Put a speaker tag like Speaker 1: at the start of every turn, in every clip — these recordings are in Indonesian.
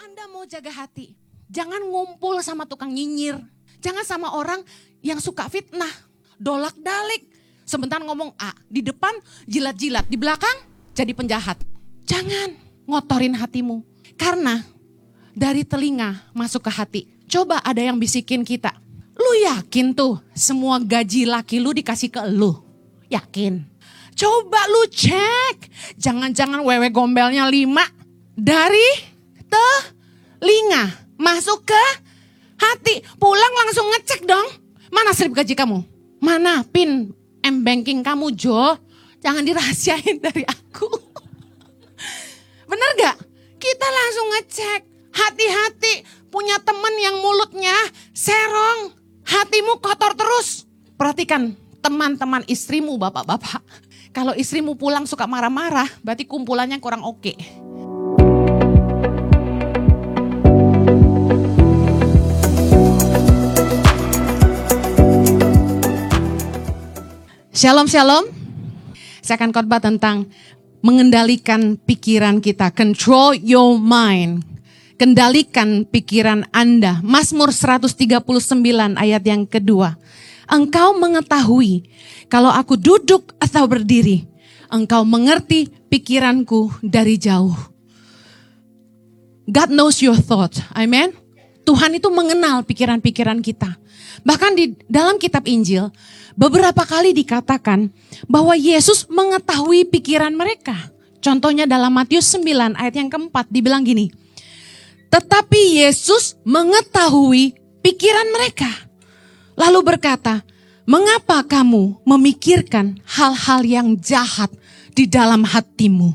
Speaker 1: Anda mau jaga hati, jangan ngumpul sama tukang nyinyir. Jangan sama orang yang suka fitnah, dolak-dalik. Sebentar ngomong A, di depan jilat-jilat, di belakang jadi penjahat. Jangan ngotorin hatimu. Karena dari telinga masuk ke hati. Coba ada yang bisikin kita. Lu yakin tuh semua gaji laki lu dikasih ke lu? Yakin? Coba lu cek. Jangan-jangan wewe gombelnya 5 dari telinga masuk ke hati. Pulang langsung ngecek dong. Mana slip gaji kamu? Mana pin M-banking kamu, Jo? Jangan dirahasiain dari aku. Bener gak? Kita langsung ngecek. Hati-hati punya temen yang mulutnya serong. Hatimu kotor terus. Perhatikan teman-teman istrimu, bapak-bapak. Kalau istrimu pulang suka marah-marah, berarti kumpulannya kurang oke. Shalom, shalom. Saya akan khotbah tentang mengendalikan pikiran kita. Control your mind. Kendalikan pikiran Anda. Mazmur 139 ayat yang kedua. Engkau mengetahui kalau aku duduk atau berdiri. Engkau mengerti pikiranku dari jauh. God knows your thoughts. Amen. Tuhan itu mengenal pikiran-pikiran kita. Bahkan di dalam kitab Injil, beberapa kali dikatakan bahwa Yesus mengetahui pikiran mereka. Contohnya dalam Matius 9 ayat yang keempat dibilang gini. Tetapi Yesus mengetahui pikiran mereka. Lalu berkata, mengapa kamu memikirkan hal-hal yang jahat di dalam hatimu?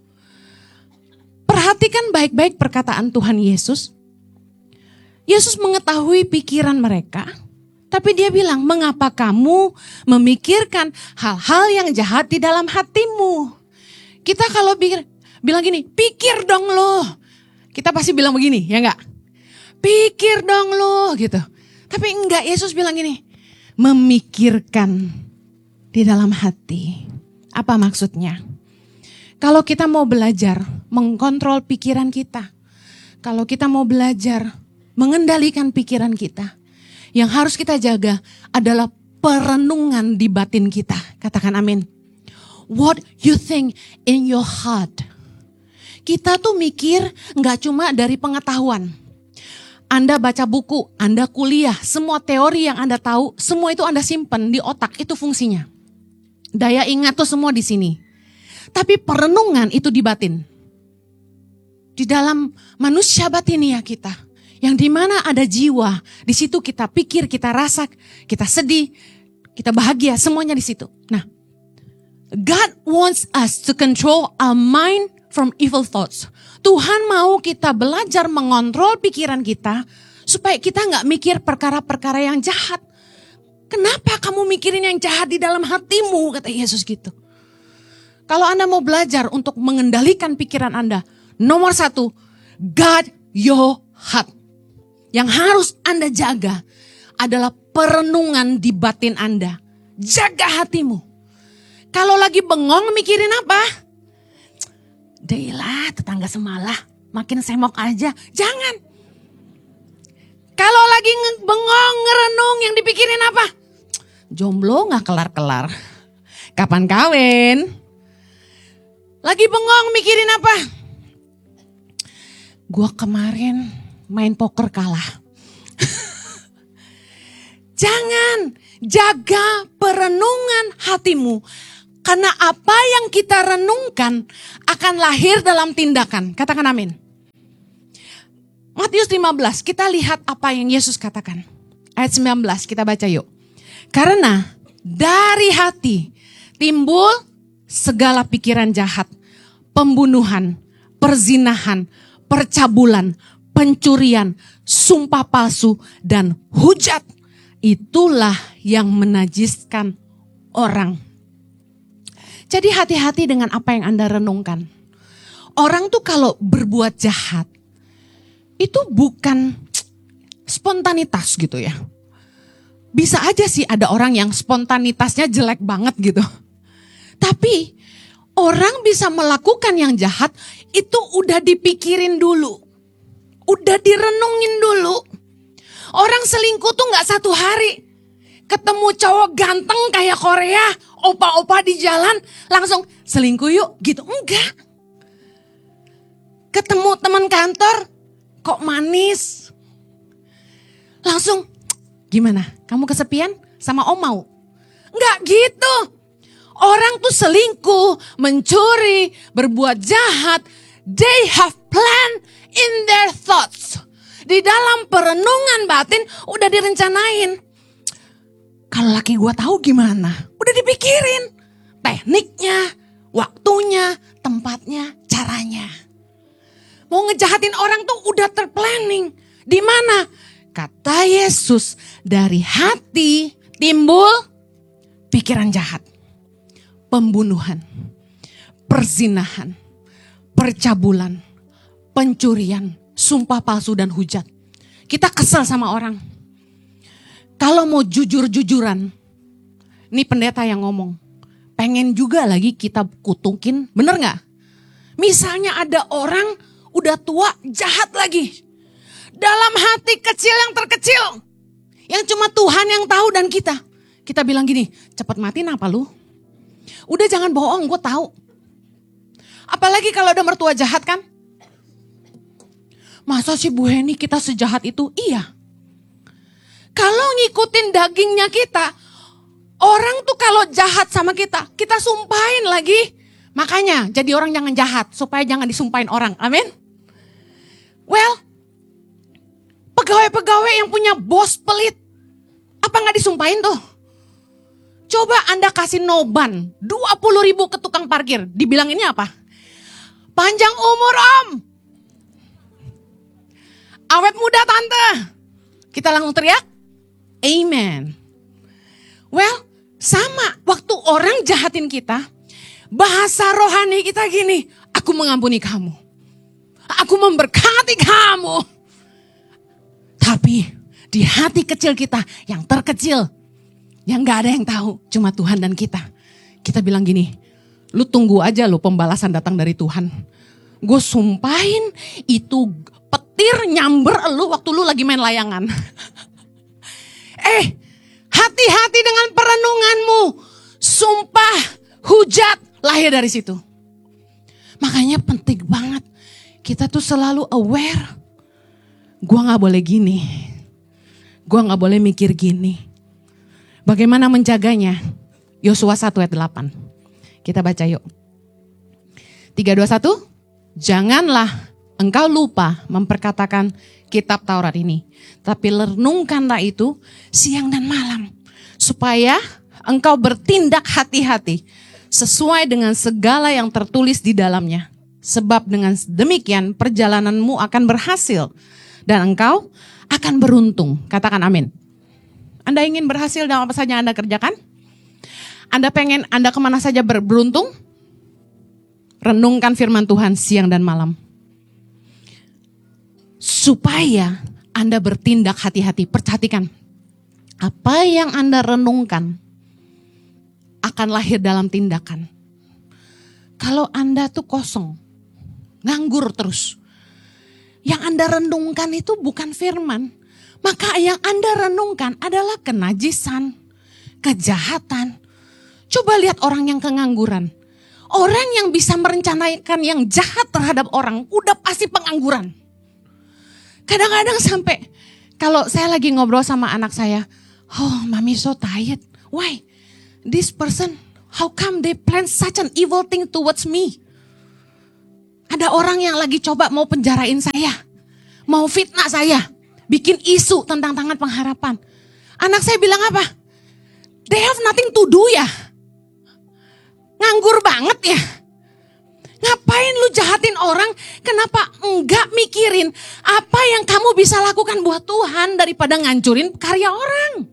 Speaker 1: Perhatikan baik-baik perkataan Tuhan Yesus. Yesus mengetahui pikiran mereka. Tapi dia bilang, mengapa kamu memikirkan hal-hal yang jahat di dalam hatimu? Kita kalau bilang gini, pikir dong lo. Kita pasti bilang begini, ya enggak? Pikir dong lo, gitu. Tapi enggak, Yesus bilang gini, memikirkan di dalam hati. Apa maksudnya? Kalau kita mau belajar mengkontrol pikiran kita, kalau kita mau belajar mengendalikan pikiran kita, yang harus kita jaga adalah perenungan di batin kita. Katakan amin. What you think in your heart. Kita tuh mikir gak cuma dari pengetahuan. Anda baca buku, Anda kuliah, semua teori yang Anda tahu, semua itu Anda simpen di otak, itu fungsinya. Daya ingat tuh semua di sini. Tapi perenungan itu di batin. Di dalam manusia batinia kita. Yang dimana ada jiwa, di situ kita pikir, kita rasa, kita sedih, kita bahagia, semuanya di situ. Nah, God wants us to control our mind from evil thoughts. Tuhan mau kita belajar mengontrol pikiran kita supaya kita nggak mikir perkara-perkara yang jahat. Kenapa kamu mikirin yang jahat di dalam hatimu? Kata Yesus gitu. Kalau Anda mau belajar untuk mengendalikan pikiran Anda, nomor 1, guard your heart. Yang harus Anda jaga adalah perenungan di batin Anda. Jaga hatimu. Kalau lagi bengong mikirin apa? Dailah tetangga semalah, makin semok aja. Jangan. Kalau lagi bengong, ngerenung, yang dipikirin apa? Jomblo gak kelar-kelar. Kapan kawin? Lagi bengong mikirin apa? Gua kemarin main poker kalah. Jangan, jaga perenungan hatimu. Karena apa yang kita renungkan akan lahir dalam tindakan. Katakan amin. Matius 15, kita lihat apa yang Yesus katakan. Ayat 19, kita baca yuk. Karena dari hati timbul segala pikiran jahat, pembunuhan, perzinahan, percabulan, pencurian, sumpah palsu, dan hujat. Itulah yang menajiskan orang. Jadi hati-hati dengan apa yang Anda renungkan. Orang tuh kalau berbuat jahat, itu bukan spontanitas gitu ya. Bisa aja sih ada orang yang spontanitasnya jelek banget gitu. Tapi orang bisa melakukan yang jahat, itu udah dipikirin dulu. Udah direnungin dulu. Orang selingkuh tuh gak satu hari. Ketemu cowok ganteng kayak Korea, opa-opa di jalan, langsung selingkuh yuk gitu. Enggak. Ketemu teman kantor, kok manis. Langsung, gimana? Kamu kesepian? Sama om mau? Enggak gitu. Orang tuh selingkuh, mencuri, berbuat jahat. They have plan in their thoughts. Di dalam perenungan batin udah direncanain. Kalau laki gue tahu gimana? Udah dipikirin. Tekniknya, waktunya, tempatnya, caranya. Mau ngejahatin orang tuh udah terplanning. Di mana? Kata Yesus, dari hati timbul pikiran jahat. Pembunuhan, perzinahan, percabulan, pencurian, sumpah palsu dan hujat. Kita kesel sama orang. Kalau mau jujur-jujuran, ini pendeta yang ngomong, pengen juga lagi kita kutukin, bener gak? Misalnya ada orang udah tua jahat lagi. Dalam hati kecil yang terkecil, yang cuma Tuhan yang tahu dan kita. Kita bilang gini, cepet mati apa lu? Udah jangan bohong, gue tahu. Apalagi kalau ada mertua jahat kan? Masa sih Bu Heni kita sejahat itu? Iya. Kalau ngikutin dagingnya kita, orang tuh kalau jahat sama kita, kita sumpahin lagi. Makanya jadi orang jangan jahat, supaya jangan disumpahin orang. Amin. Well, pegawai-pegawai yang punya bos pelit, apa gak disumpahin tuh? Coba Anda kasih noban 20.000 ke tukang parkir, dibilanginnya apa? Panjang umur om. Awet muda tante. Kita langsung teriak, amen. Well, sama waktu orang jahatin kita, bahasa rohani kita gini, aku mengampuni kamu. Aku memberkati kamu. Tapi di hati kecil kita yang terkecil, yang gak ada yang tahu, cuma Tuhan dan kita. Kita bilang gini, lu tunggu aja lu pembalasan datang dari Tuhan. Gue sumpahin itu petir nyamber lu waktu lu lagi main layangan. Hati-hati dengan perenunganmu. Sumpah, hujat lahir dari situ. Makanya penting banget kita tuh selalu aware. Gua gak boleh gini. Gua gak boleh mikir gini. Bagaimana menjaganya? Yosua 1 ayat 8. Kita baca yuk. 3, 2, 1. Janganlah engkau lupa memperkatakan kitab Taurat ini. Tapi renungkanlah itu siang dan malam. Supaya engkau bertindak hati-hati. Sesuai dengan segala yang tertulis di dalamnya. Sebab dengan demikian perjalananmu akan berhasil. Dan engkau akan beruntung. Katakan amin. Anda ingin berhasil dalam apa saja yang Anda kerjakan? Anda pengen Anda kemana saja beruntung? Renungkan firman Tuhan siang dan malam. Supaya Anda bertindak hati-hati. Perhatikan. Apa yang Anda renungkan akan lahir dalam tindakan. Kalau Anda tuh kosong, nganggur terus. Yang Anda renungkan itu bukan firman. Maka yang Anda renungkan adalah kenajisan, kejahatan. Coba lihat orang yang kengangguran. Orang yang bisa merencanakan yang jahat terhadap orang, udah pasti pengangguran. Kadang-kadang sampai, kalau saya lagi ngobrol sama anak saya, oh mami so tired. Why? This person, how come they plan such an evil thing towards me? Ada orang yang lagi coba mau penjarain saya. Mau fitnah saya. Bikin isu tentang tangan pengharapan. Anak saya bilang apa? They have nothing to do ya. Nganggur banget ya. Ngapain lu jahatin orang? Kenapa enggak mikirin apa yang kamu bisa lakukan buat Tuhan daripada ngancurin karya orang?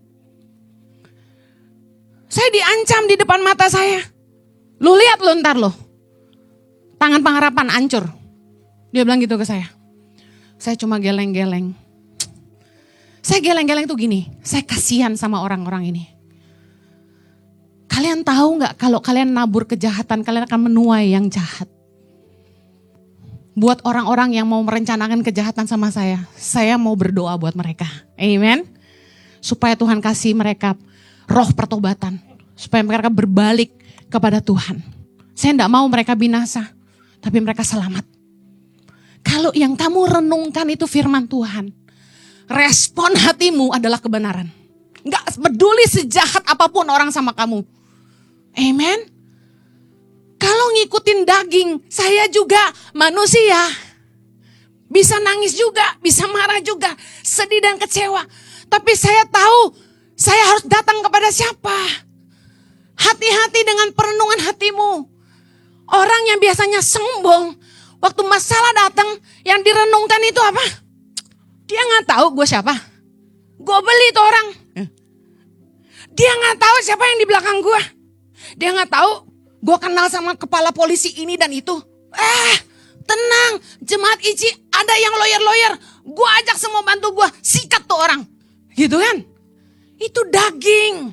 Speaker 1: Saya diancam di depan mata saya. Lu lihat lu ntar lu. Tangan pengharapan hancur. Dia bilang gitu ke saya. Saya cuma geleng-geleng. Saya geleng-geleng tuh gini. Saya kasihan sama orang-orang ini. Kalian tahu gak kalau kalian nabur kejahatan, kalian akan menuai yang jahat. Buat orang-orang yang mau merencanakan kejahatan sama saya mau berdoa buat mereka. Amen. Supaya Tuhan kasih mereka roh pertobatan. Supaya mereka berbalik kepada Tuhan. Saya tidak mau mereka binasa, tapi mereka selamat. Kalau yang kamu renungkan itu firman Tuhan, respon hatimu adalah kebenaran. Gak peduli sejahat apapun orang sama kamu. Amen. Kalau ngikutin daging, saya juga manusia. Bisa nangis juga, bisa marah juga, sedih dan kecewa. Tapi saya tahu, saya harus datang kepada siapa? Hati-hati dengan perenungan hatimu. Orang yang biasanya sombong, waktu masalah datang, yang direnungkan itu apa? Dia gak tahu gue siapa. Gue beli itu orang. Dia gak tahu siapa yang di belakang gue. Dia gak tahu gue kenal sama kepala polisi ini dan itu. Tenang, jemaat ICI ada yang lawyer-lawyer. Gue ajak semua bantu gue, sikat tuh orang. Gitu kan? Itu daging.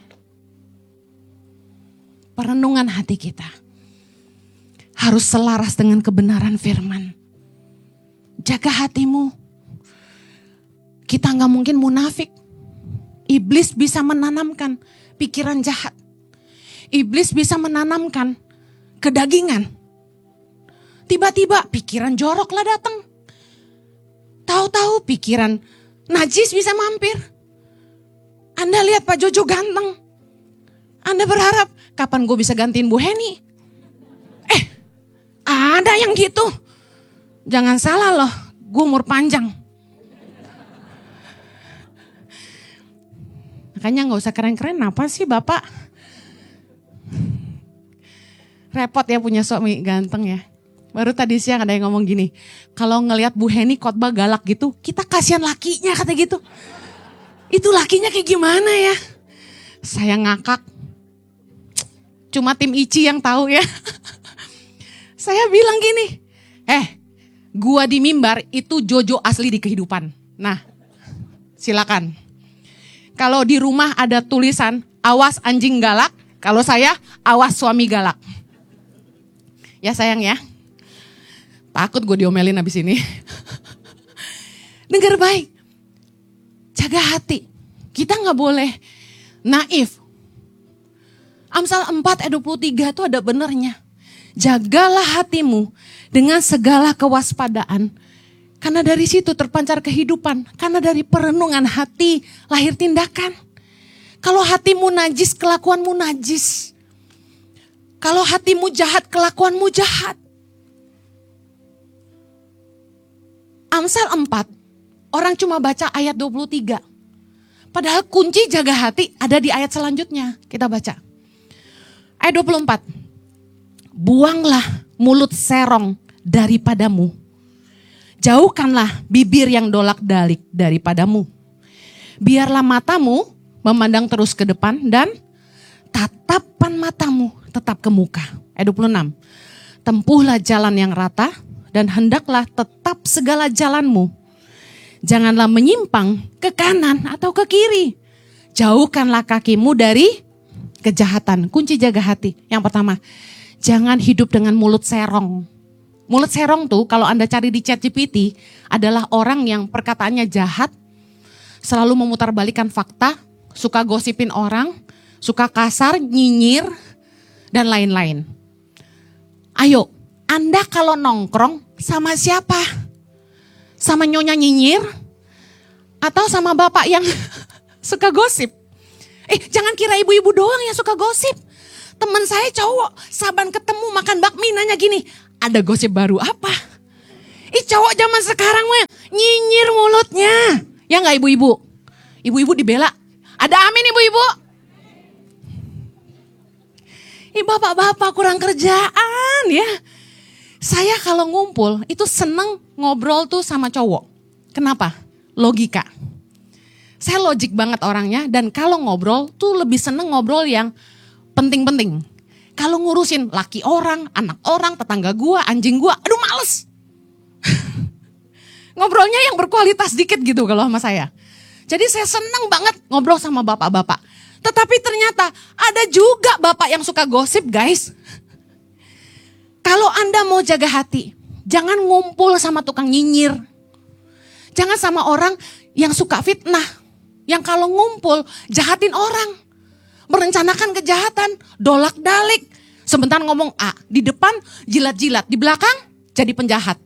Speaker 1: Perenungan hati kita harus selaras dengan kebenaran firman. Jaga hatimu. Kita gak mungkin munafik. Iblis bisa menanamkan pikiran jahat. Iblis bisa menanamkan kedagingan. Tiba-tiba pikiran jorok lah datang. Tahu-tahu pikiran najis bisa mampir. Anda lihat Pak Jojo ganteng. Anda berharap kapan gue bisa gantiin Bu Heni. Ada yang gitu. Jangan salah loh, gue umur panjang. Makanya gak usah keren-keren, apa sih Bapak? Repot ya punya suami ganteng ya. Baru tadi siang ada yang ngomong gini, kalau ngelihat Bu Heni khotbah galak gitu, kita kasihan lakinya kata gitu. Itu lakinya kayak gimana ya? Saya ngakak. Cuma tim ICI yang tahu ya. Saya bilang gini, gua di mimbar itu Jojo asli di kehidupan. Nah, silakan. Kalau di rumah ada tulisan, awas anjing galak. Kalau saya, awas suami galak. Ya sayang ya. Takut gue diomelin abis ini. Dengar baik. Jaga hati. Kita gak boleh naif. Amsal 4 ayat 23 itu ada benernya. Jagalah hatimu dengan segala kewaspadaan. Karena dari situ terpancar kehidupan. Karena dari perenungan hati lahir tindakan. Kalau hatimu najis, kelakuanmu najis. Kalau hatimu jahat, kelakuanmu jahat. Amsal 4, orang cuma baca ayat 23. Padahal kunci jaga hati ada di ayat selanjutnya. Kita baca. Ayat 24. Buanglah mulut serong daripadamu. Jauhkanlah bibir yang dolak-dalik daripadamu. Biarlah matamu memandang terus ke depan dan tatapan matamu tetap ke muka. Ayat 26. Tempuhlah jalan yang rata dan hendaklah tetap segala jalanmu. Janganlah menyimpang ke kanan atau ke kiri. Jauhkanlah kakimu dari kejahatan. Kunci jaga hati. Yang pertama, jangan hidup dengan mulut serong. Mulut serong tuh kalau Anda cari di ChatGPT adalah orang yang perkataannya jahat, selalu memutarbalikkan fakta, suka gosipin orang, suka kasar, nyinyir, dan lain-lain. Ayo, Anda kalau nongkrong sama siapa? Sama nyonya nyinyir? Atau sama bapak yang suka gosip? Jangan kira ibu-ibu doang yang suka gosip. Teman saya cowok, saban ketemu makan bakmi nanya gini, ada gosip baru apa? Cowok zaman sekarang mah nyinyir mulutnya. Ya nggak ibu-ibu? Ibu-ibu dibela. Ada amin ibu-ibu? Bapak-bapak kurang kerjaan ya. Saya kalau ngumpul itu seneng ngobrol tuh sama cowok. Kenapa? Logika. Saya logik banget orangnya dan kalau ngobrol tuh lebih seneng ngobrol yang penting-penting. Kalau ngurusin laki orang, anak orang, tetangga gua, anjing gua, aduh males. Ngobrolnya yang berkualitas dikit gitu kalau sama saya. Jadi saya seneng banget ngobrol sama bapak-bapak. Tetapi ternyata ada juga bapak yang suka gosip guys. Kalau Anda mau jaga hati, Jangan ngumpul sama tukang nyinyir. Jangan sama orang yang suka fitnah. Yang kalau ngumpul jahatin orang. Merencanakan kejahatan, dolak-dalik. Sebentar ngomong A, di depan jilat-jilat, di belakang jadi penjahat.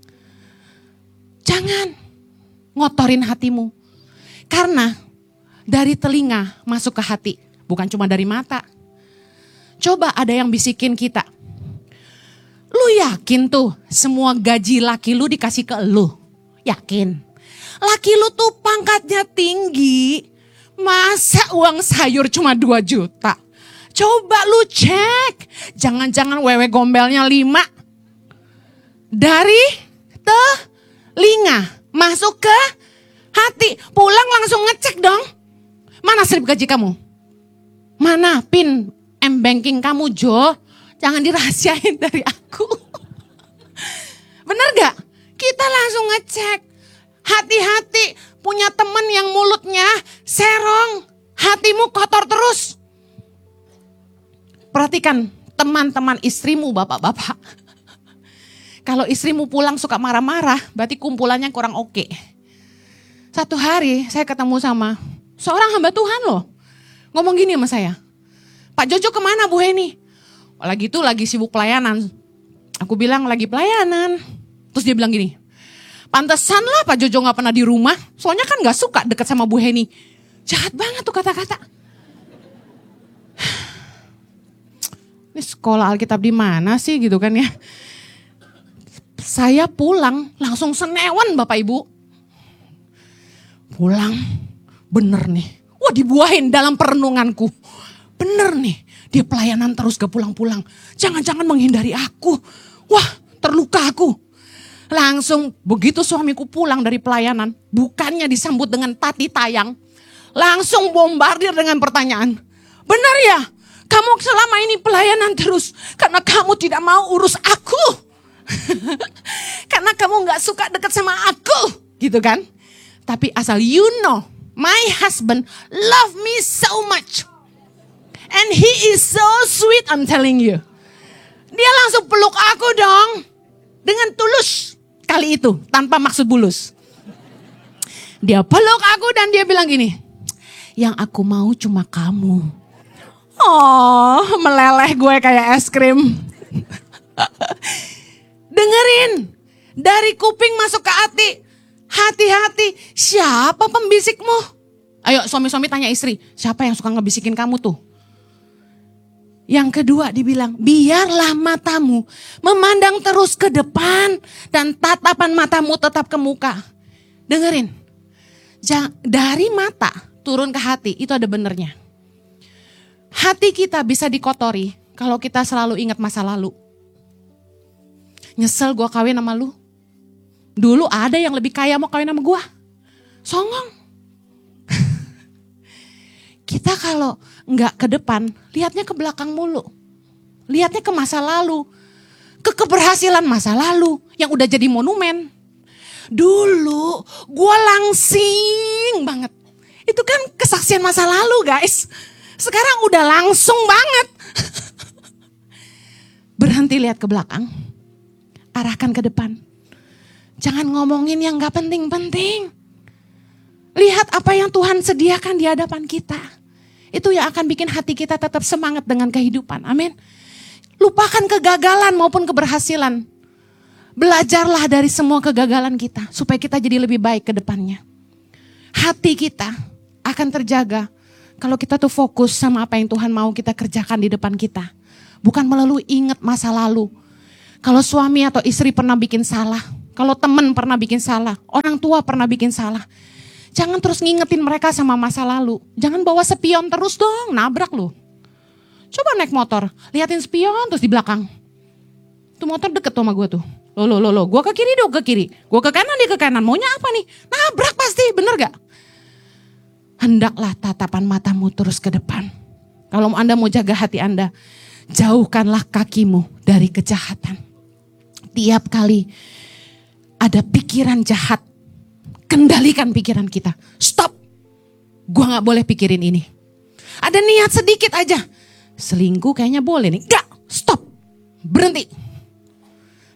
Speaker 1: Jangan ngotorin hatimu. Karena dari telinga masuk ke hati, bukan cuma dari mata. Coba ada yang bisikin kita. Lu yakin tuh semua gaji laki lu dikasih ke lu? Yakin? Laki lu tuh pangkatnya tinggi. Masa uang sayur cuma 2 juta? Coba lu cek. Jangan-jangan wewe gombelnya 5. Dari telinga masuk ke hati. Pulang langsung ngecek dong. Mana slip gaji kamu? Mana pin M-banking kamu, Jo? Jangan dirahasiain dari aku. Bener gak? Kita langsung ngecek. Hati-hati punya teman yang mulutnya serong. Hatimu kotor terus. Perhatikan teman-teman istrimu, bapak-bapak. Kalau istrimu pulang suka marah-marah, berarti kumpulannya kurang oke. Satu hari saya ketemu sama seorang hamba Tuhan loh. Ngomong gini sama saya. Pak Jojo kemana Bu Heni? Lagi sibuk pelayanan. Aku bilang lagi pelayanan. Terus dia bilang gini. Pantesan lah Pak Jojo gak pernah di rumah. Soalnya kan gak suka deket sama Bu Heni. Jahat banget tuh kata-kata. Ini sekolah Alkitab di mana sih gitu kan ya. Saya pulang langsung senewan Bapak Ibu. Pulang bener nih. Wah dibuahin dalam perenunganku. Bener nih. Dia pelayanan terus gak pulang-pulang. Jangan-jangan menghindari aku. Wah terluka aku. Langsung begitu suamiku pulang dari pelayanan. Bukannya disambut dengan tati tayang. Langsung bombardir dengan pertanyaan. Benar ya? Kamu selama ini pelayanan terus. Karena kamu tidak mau urus aku. Karena kamu gak suka dekat sama aku. Gitu kan? Tapi asal you know. My husband love me so much. And he is so sweet, I'm telling you. Dia langsung peluk aku dong. Dengan tulus. Kali itu, tanpa maksud bulus. Dia peluk aku dan dia bilang gini. Yang aku mau cuma kamu. Oh, meleleh gue kayak es krim. Dengerin. Dari kuping masuk ke hati. Hati-hati, siapa pembisikmu? Ayo suami-suami tanya istri, siapa yang suka ngebisikin kamu tuh? Yang kedua dibilang, biarlah matamu memandang terus ke depan dan tatapan matamu tetap ke muka. Dengerin, dari mata turun ke hati itu ada benernya. Hati kita bisa dikotori kalau kita selalu ingat masa lalu. Nyesel gue kawin sama lu. Dulu ada yang lebih kaya mau kawin sama gue. Songong. Kita kalau nggak ke depan, lihatnya ke belakang mulu. Lihatnya ke masa lalu. Ke keberhasilan masa lalu yang udah jadi monumen. Dulu gue langsing banget. Itu kan kesaksian masa lalu guys. Sekarang udah langsung banget. Berhenti lihat ke belakang. Arahkan ke depan. Jangan ngomongin yang gak penting-penting. Lihat apa yang Tuhan sediakan di hadapan kita. Itu yang akan bikin hati kita tetap semangat dengan kehidupan. Amin. Lupakan kegagalan maupun keberhasilan. Belajarlah dari semua kegagalan kita. Supaya kita jadi lebih baik ke depannya. Hati kita akan terjaga. Kalau kita tuh fokus sama apa yang Tuhan mau kita kerjakan di depan kita. Bukan melulu ingat masa lalu. Kalau suami atau istri pernah bikin salah. Kalau teman pernah bikin salah, orang tua pernah bikin salah. Jangan terus ngingetin mereka sama masa lalu. Jangan bawa spion terus dong, nabrak lu. Coba naik motor, liatin spion terus di belakang. Tuh motor deket tuh sama gue tuh. Loh, gue ke kiri dong ke kiri. Gue ke kanan dia ke kanan, maunya apa nih? Nabrak pasti, bener gak? Hendaklah tatapan matamu terus ke depan. Kalau Anda mau jaga hati Anda, jauhkanlah kakimu dari kejahatan. Tiap kali ada pikiran jahat, kendalikan pikiran kita. Stop, gue gak boleh pikirin ini. Ada niat sedikit aja, selingkuh kayaknya boleh nih. Gak, stop, berhenti.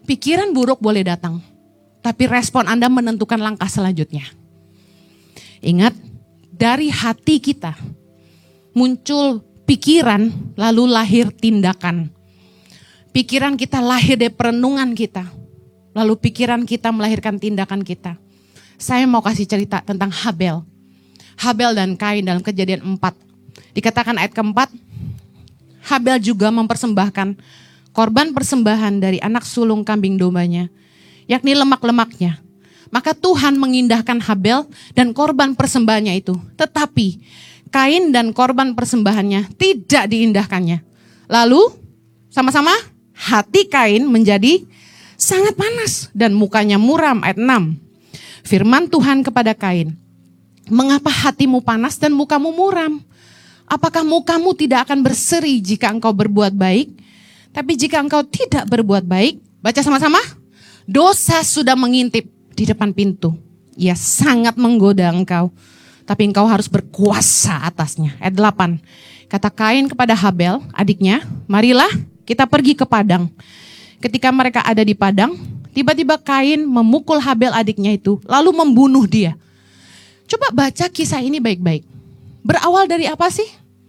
Speaker 1: Pikiran buruk boleh datang, tapi respon Anda menentukan langkah selanjutnya. Ingat, dari hati kita muncul pikiran, lalu lahir tindakan. Pikiran kita lahir dari perenungan kita, lalu pikiran kita melahirkan tindakan kita. Saya mau kasih cerita tentang Habel. Habel dan Kain dalam Kejadian 4. Dikatakan ayat keempat, Habel juga mempersembahkan korban persembahan dari anak sulung kambing dombanya, yakni lemak-lemaknya. Maka Tuhan mengindahkan Habel dan korban persembahannya itu. Tetapi Kain dan korban persembahannya tidak diindahkannya. Lalu sama-sama hati Kain menjadi sangat panas dan mukanya muram. Ayat 6. Firman Tuhan kepada Kain, mengapa hatimu panas dan mukamu muram? Apakah mukamu tidak akan berseri jika engkau berbuat baik? Tapi jika engkau tidak berbuat baik, baca sama-sama. Dosa sudah mengintip di depan pintu. Ia sangat menggoda engkau, tapi engkau harus berkuasa atasnya. Ayat 8. Kata Kain kepada Habel, adiknya, marilah kita pergi ke padang. Ketika mereka ada di padang, tiba-tiba Kain memukul Habel adiknya itu, lalu membunuh dia. Coba baca kisah ini baik-baik. Berawal dari apa sih?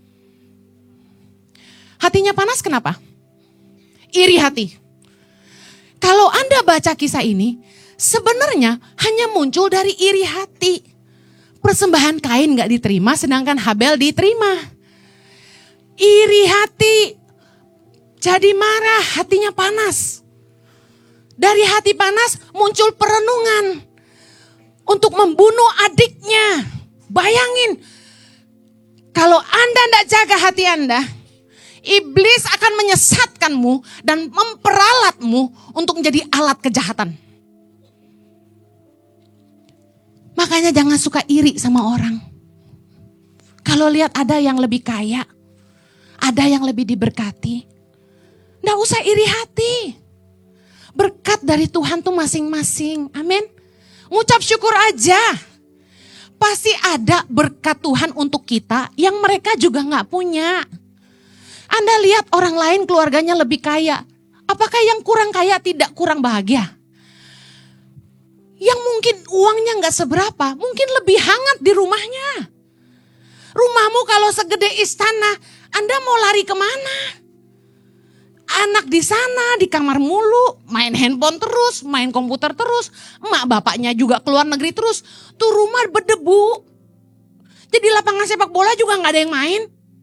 Speaker 1: Hatinya panas kenapa? Iri hati. Kalau Anda baca kisah ini, sebenarnya hanya muncul dari iri hati. Persembahan Kain gak diterima, sedangkan Habel diterima. Iri hati, jadi marah, hatinya panas. Dari hati panas muncul perenungan untuk membunuh adiknya. Bayangin, kalau Anda tidak jaga hati Anda, iblis akan menyesatkanmu dan memperalatmu untuk menjadi alat kejahatan. Makanya jangan suka iri sama orang. Kalau lihat ada yang lebih kaya, ada yang lebih diberkati, tidak usah iri hati. Berkat dari Tuhan tuh masing-masing. Amin. Ngucap syukur aja. Pasti ada berkat Tuhan untuk kita yang mereka juga gak punya. Anda lihat orang lain keluarganya lebih kaya. Apakah yang kurang kaya tidak kurang bahagia? Yang mungkin uangnya gak seberapa, mungkin lebih hangat di rumahnya. Rumahmu kalau segede istana, Anda mau lari kemana? Anak di sana di kamar mulu, main handphone terus, main komputer terus, emak bapaknya juga keluar negeri terus, tuh rumah berdebu. Jadi lapangan sepak bola juga gak ada yang main.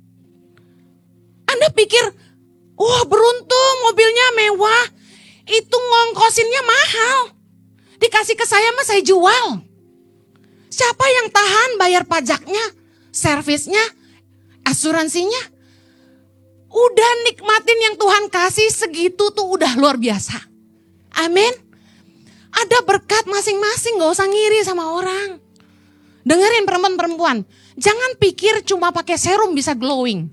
Speaker 1: Anda pikir, wah beruntung mobilnya mewah, itu ngongkosinnya mahal. Dikasih ke saya mah saya jual. Siapa yang tahan bayar pajaknya, servisnya, asuransinya? Udah nikmatin yang Tuhan kasih segitu tuh udah luar biasa. Amin. Ada berkat masing-masing, gak usah ngiri sama orang. Dengerin perempuan-perempuan, jangan pikir cuma pakai serum bisa glowing.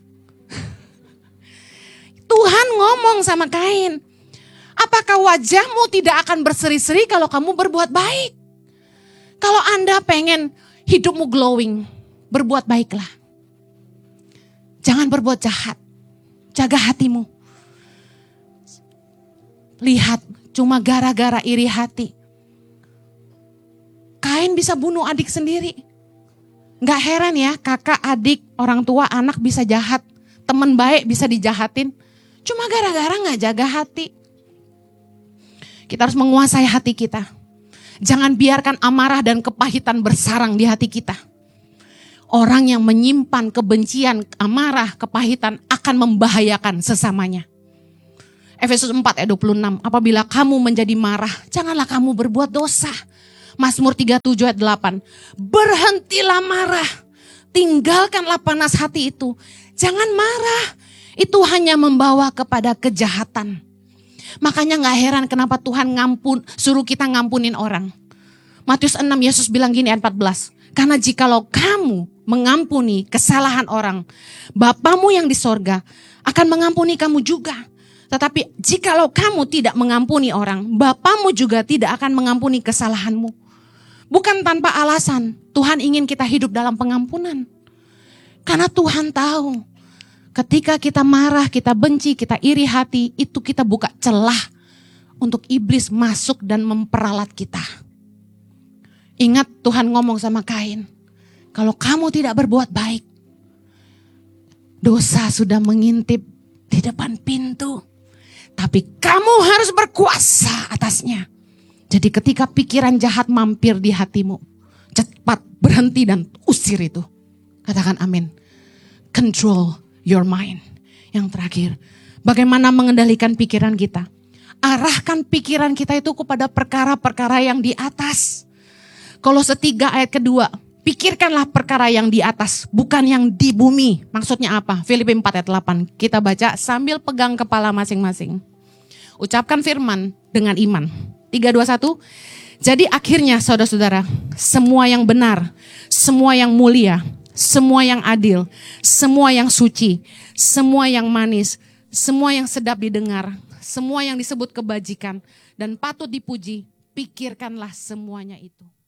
Speaker 1: Tuhan ngomong sama Kain, apakah wajahmu tidak akan berseri-seri kalau kamu berbuat baik? Kalau Anda pengen hidupmu glowing, berbuat baiklah. Jangan berbuat jahat. Jaga hatimu. Lihat, cuma gara-gara iri hati. Kain bisa bunuh adik sendiri. Gak heran ya, kakak, adik, orang tua, anak bisa jahat. Teman baik bisa dijahatin. Cuma gara-gara gak jaga hati. Kita harus menguasai hati kita. Jangan biarkan amarah dan kepahitan bersarang di hati kita. Orang yang menyimpan kebencian, amarah, kepahitan akan membahayakan sesamanya. Efesus 4 ayat 26, apabila kamu menjadi marah, janganlah kamu berbuat dosa. Mazmur 37 ayat 8, berhentilah marah, tinggalkanlah panas hati itu. Jangan marah, itu hanya membawa kepada kejahatan. Makanya gak heran kenapa Tuhan suruh kita ngampunin orang. Matius 6, Yesus bilang gini ayat 14, karena jikalau kamu mengampuni kesalahan orang, Bapamu yang di sorga akan mengampuni kamu juga. Tetapi jikalau kamu tidak mengampuni orang, Bapamu juga tidak akan mengampuni kesalahanmu. Bukan tanpa alasan Tuhan ingin kita hidup dalam pengampunan. Karena Tuhan tahu ketika kita marah, kita benci, kita iri hati, itu kita buka celah untuk iblis masuk dan memperalat kita. Ingat Tuhan ngomong sama Kain, kalau kamu tidak berbuat baik, dosa sudah mengintip di depan pintu. Tapi kamu harus berkuasa atasnya. Jadi ketika pikiran jahat mampir di hatimu, cepat berhenti dan usir itu. Katakan amin. Control your mind. Yang terakhir, bagaimana mengendalikan pikiran kita? Arahkan pikiran kita itu kepada perkara-perkara yang di atas. Kolose 3 ayat kedua, pikirkanlah perkara yang di atas, bukan yang di bumi. Maksudnya apa? Filipi 4 ayat 8. Kita baca sambil pegang kepala masing-masing. Ucapkan firman dengan iman. 3, 2, 1. Jadi akhirnya saudara-saudara, semua yang benar, semua yang mulia, semua yang adil, semua yang suci, semua yang manis, semua yang sedap didengar, semua yang disebut kebajikan dan patut dipuji, pikirkanlah semuanya itu.